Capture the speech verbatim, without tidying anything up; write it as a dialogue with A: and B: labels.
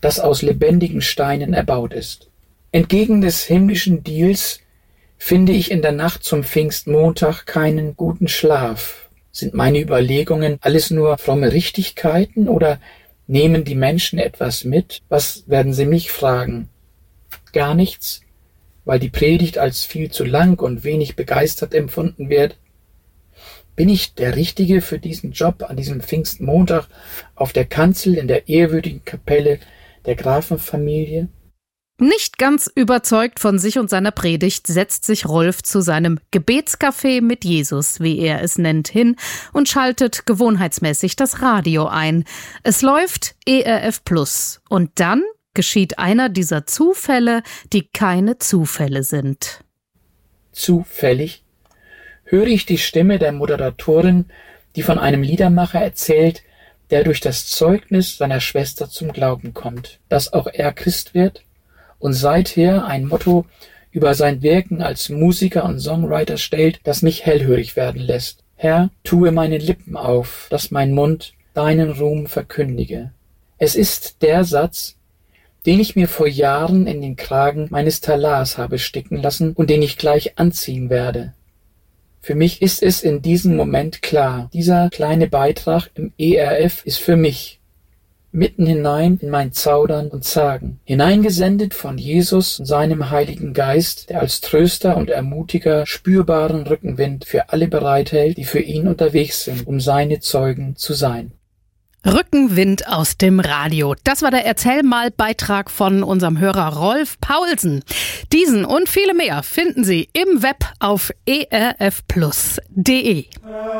A: das aus lebendigen Steinen erbaut ist. Entgegen des himmlischen Deals finde ich in der Nacht zum Pfingstmontag keinen guten Schlaf. Sind meine Überlegungen alles nur fromme Richtigkeiten oder nehmen die Menschen etwas mit? Was werden sie mich fragen? Gar nichts, weil die Predigt als viel zu lang und wenig begeistert empfunden wird? Bin ich der Richtige für diesen Job an diesem Pfingstmontag auf der Kanzel in der ehrwürdigen Kapelle der Grafenfamilie?
B: Nicht ganz überzeugt von sich und seiner Predigt setzt sich Rolf zu seinem Gebetscafé mit Jesus, wie er es nennt, hin und schaltet gewohnheitsmäßig das Radio ein. Es läuft E R F Plus und dann geschieht einer dieser Zufälle, die keine Zufälle sind.
A: Zufällig höre ich die Stimme der Moderatorin, die von einem Liedermacher erzählt, der durch das Zeugnis seiner Schwester zum Glauben kommt, dass auch er Christ wird und seither ein Motto über sein Wirken als Musiker und Songwriter stellt, das mich hellhörig werden lässt. Herr, tue meine Lippen auf, dass mein Mund deinen Ruhm verkündige. Es ist der Satz, den ich mir vor Jahren in den Kragen meines Talars habe sticken lassen und den ich gleich anziehen werde. Für mich ist es in diesem Moment klar, dieser kleine Beitrag im E R F ist für mich, mitten hinein in mein Zaudern und Zagen, hineingesendet von Jesus und seinem Heiligen Geist, der als Tröster und Ermutiger spürbaren Rückenwind für alle bereithält, die für ihn unterwegs sind, um seine Zeugen zu sein.
B: Rückenwind aus dem Radio. Das war der Erzähl-mal-Beitrag von unserem Hörer Rolf Paulsen. Diesen und viele mehr finden Sie im Web auf e r f plus punkt d e.